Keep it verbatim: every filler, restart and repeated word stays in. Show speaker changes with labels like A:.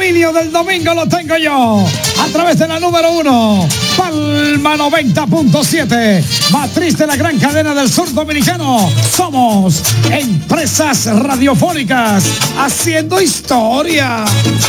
A: dominio del domingo lo tengo yo. A través de la número uno, Palma noventa punto siete. Matriz de la gran cadena del sur dominicano. Somos Empresas Radiofónicas. Haciendo historia.